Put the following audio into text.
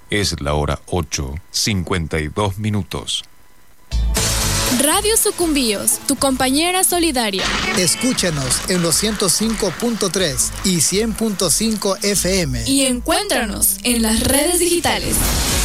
Es la hora 8:52. Radio Sucumbíos, tu compañera solidaria. Escúchanos en los 105.3 y 100.5 FM. Y encuéntranos en las redes digitales.